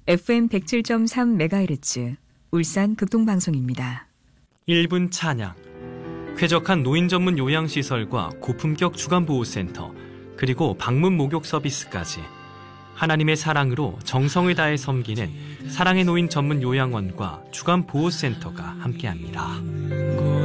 FM 107.3MHz 울산 극동방송입니다. 1분 찬양. 쾌적한 노인 전문 요양시설과 고품격 주간보호센터, 그리고 방문 목욕 서비스까지 하나님의 사랑으로 정성을 다해 섬기는 사랑의 노인 전문 요양원과 주간보호센터가 함께합니다.